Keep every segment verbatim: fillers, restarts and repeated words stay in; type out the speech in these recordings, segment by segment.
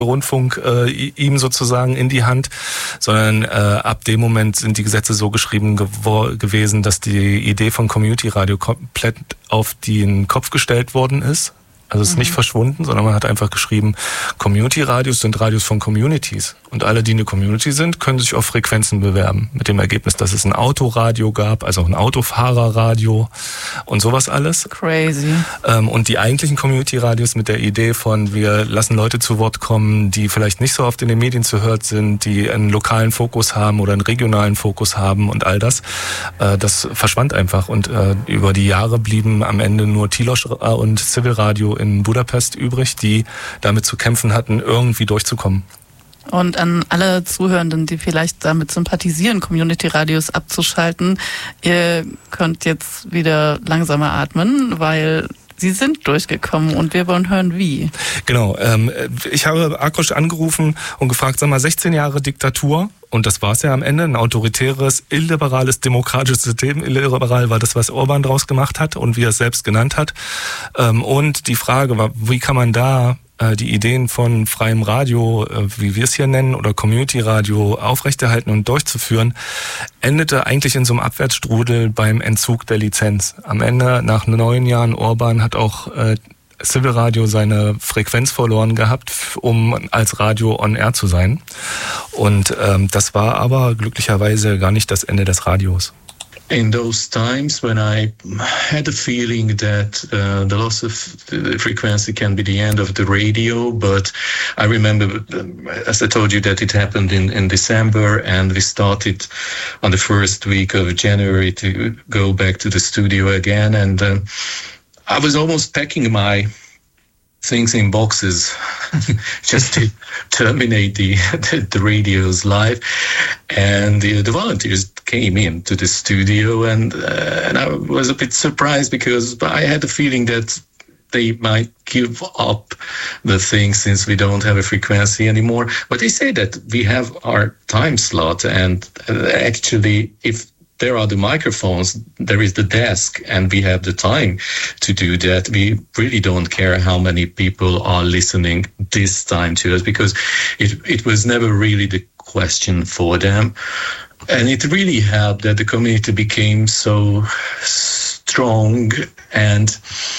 Rundfunk äh, ihm sozusagen in die Hand, sondern äh, ab dem Moment sind die Gesetze so geschrieben gewo- gewesen, dass die Idee von Community Radio komplett auf den Kopf gestellt worden ist. Also es ist mhm. nicht verschwunden, sondern man hat einfach geschrieben, Community-Radios sind Radios von Communities. Und alle, die eine Community sind, können sich auf Frequenzen bewerben. Mit dem Ergebnis, dass es ein Autoradio gab, also ein Autofahrerradio und sowas alles. Crazy. Ähm, und die eigentlichen Community-Radios mit der Idee von, wir lassen Leute zu Wort kommen, die vielleicht nicht so oft in den Medien zu hören sind, die einen lokalen Fokus haben oder einen regionalen Fokus haben und all das, äh, das verschwand einfach. Und äh, über die Jahre blieben am Ende nur Tilos und Civil Radio in Budapest übrig, die damit zu kämpfen hatten, irgendwie durchzukommen. Und an alle Zuhörenden, die vielleicht damit sympathisieren, Community-Radios abzuschalten, ihr könnt jetzt wieder langsamer atmen, weil Sie sind durchgekommen und wir wollen hören, wie. Genau, ähm, ich habe Akrosch angerufen und gefragt, sag mal, sechzehn Jahre Diktatur, und das war es ja am Ende, ein autoritäres, illiberales, demokratisches System. Illiberal war das, was Orban draus gemacht hat und wie er es selbst genannt hat. Ähm, und die Frage war, wie kann man da äh, die Ideen von freiem Radio, äh, wie wir es hier nennen, oder Community-Radio aufrechterhalten und durchzuführen, endete eigentlich in so einem Abwärtsstrudel beim Entzug der Lizenz. Am Ende, nach neun Jahren Orban, hat auch äh, Civil Radio seine Frequenz verloren gehabt, um als Radio on air zu sein. Und ähm, das war aber glücklicherweise gar nicht das Ende des Radios. In those times when I had a feeling that uh, the loss of frequency can be the end of the radio, but I remember, as I told you, that it happened in, in December, and we started on the first week of January to go back to the studio again, and um, I was almost packing my things in boxes just to terminate the, the, the radio's life. And the, the volunteers came in to the studio, and, uh, and I was a bit surprised because I had the feeling that they might give up the thing since we don't have a frequency anymore. But they say that we have our time slot, and uh, actually if there are the microphones, there is the desk, and we have the time to do that. We really don't care how many people are listening this time to us, because it, it was never really the question for them. And it really helped that the community became so strong, and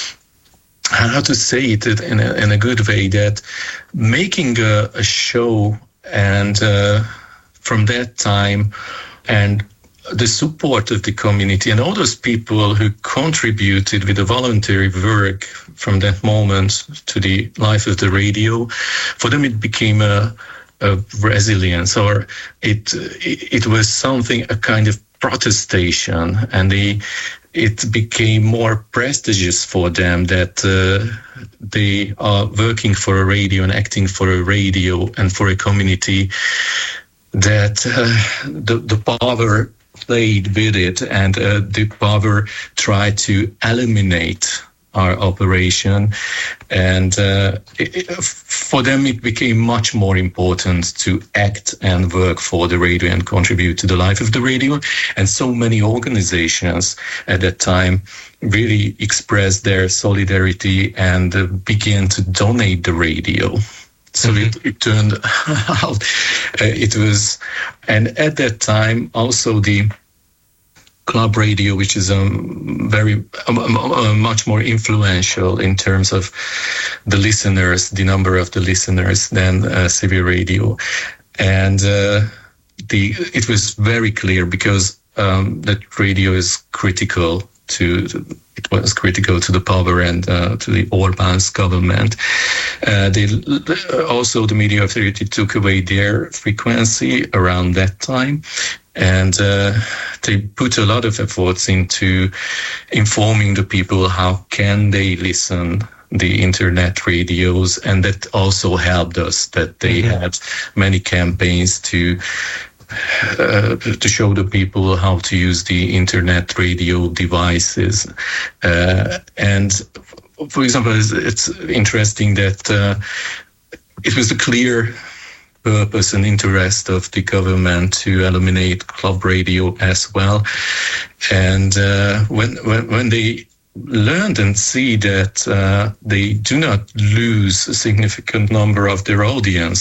how to say it in a, in a good way, that making a, a show, and uh, from that time, and the support of the community and all those people who contributed with the voluntary work from that moment to the life of the radio, for them it became a, a resilience, or it, it it was something, a kind of protestation, and they, it became more prestigious for them that uh, they are working for a radio and acting for a radio and for a community, that uh, the, the power played with it, and uh, the power tried to eliminate our operation. And uh, it, for them, it became much more important to act and work for the radio and contribute to the life of the radio. And so many organizations at that time really expressed their solidarity and uh, began to donate the radio. So mm-hmm. it, it turned out, uh, it was, and at that time also the club radio, which is um, very um, uh, much more influential in terms of the listeners, the number of the listeners, than uh, Civil Radio, and uh, the it was very clear, because um, that radio is critical to. It was critical to the power and uh, to the Orban's government. Uh, they, also, the media authority took away their frequency around that time, and uh, they put a lot of efforts into informing the people how can they listen the internet radios, and that also helped us, that they mm-hmm. had many campaigns to Uh, to show the people how to use the internet radio devices. Uh, and for example, it's, it's interesting that uh, it was a clear purpose and interest of the government to eliminate club radio as well. And uh, when, when when they learned and see that uh, they do not lose a significant number of their audience.